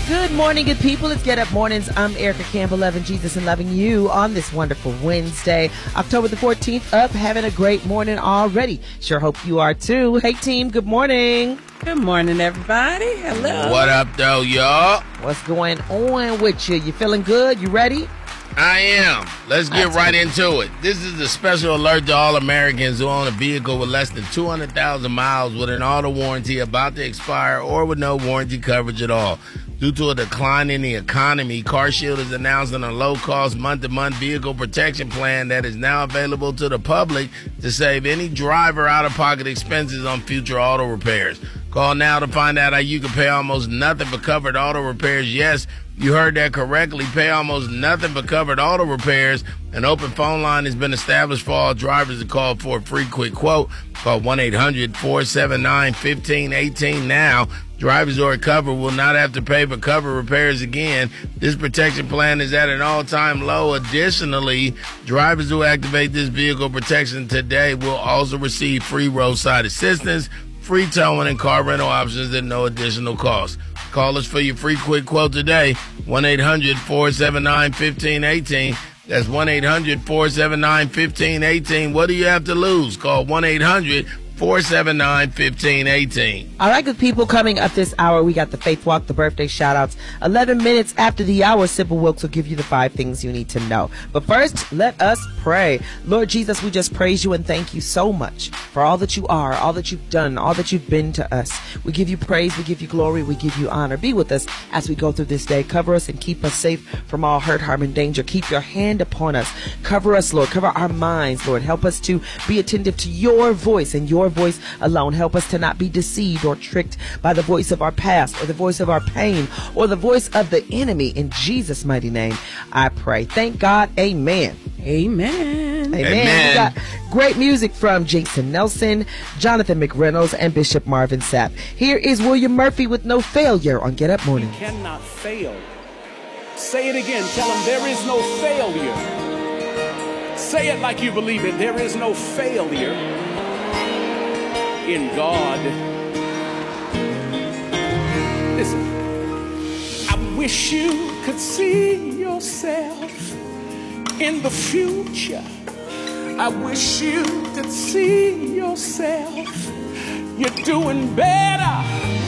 Good morning, good people. It's Get Up Mornings. I'm Erica Campbell, loving Jesus and loving you on this wonderful Wednesday, October the 14th. Up, having a great morning already. Sure hope you are too. Hey, team, good morning. Good morning, everybody. Hello. What up, though, y'all? What's going on with you? You feeling good? You ready? I am. Let's get right into it. This is a special alert to all Americans who own a vehicle with less than 200,000 miles with an auto warranty about to expire or with no warranty coverage at all. Due to a decline in the economy, CarShield is announcing a low-cost month-to-month vehicle protection plan that is now available to the public to save any driver out-of-pocket expenses on future auto repairs. Call now to find out how you can pay almost nothing for covered auto repairs. Yes, you heard that correctly. Pay almost nothing for covered auto repairs. An open phone line has been established for all drivers to call for a free quick quote. Call 1-800-479-1518 now. Drivers who are covered will not have to pay for covered repairs again. This protection plan is at an all-time low. Additionally, drivers who activate this vehicle protection today will also receive free roadside assistance, free towing, and car rental options at no additional cost. Call us for your free quick quote today, 1-800-479-1518. That's 1-800-479-1518. What do you have to lose? Call 1-800-479-1518. All right, good people, coming up this hour, we got the Faith Walk, the birthday shout-outs. 11 minutes after the hour, Simple Wilkes will give you the 5 things you need to know. But first, let us pray. Lord Jesus, we just praise you and thank you so much for all that you are, all that you've done, all that you've been to us. We give you praise, we give you glory, we give you honor. Be with us as we go through this day. Cover us and keep us safe from all hurt, harm, and danger. Keep your hand upon us. Cover us, Lord. Cover our minds, Lord. Help us to be attentive to your voice and your voice alone. Help us to not be deceived or tricked by the voice of our past or the voice of our pain or the voice of the enemy. In Jesus' mighty name, I pray. Thank God. Amen. Amen. Amen. We got great music from Jason Nelson, Jonathan McReynolds, and Bishop Marvin Sapp. Here is William Murphy with No Failure on Get Up Morning. You cannot fail. Say it again. Tell them there is no failure. Say it like you believe it. There is no failure in God. Listen, I wish you could see yourself in the future. I wish you could see yourself. You're doing better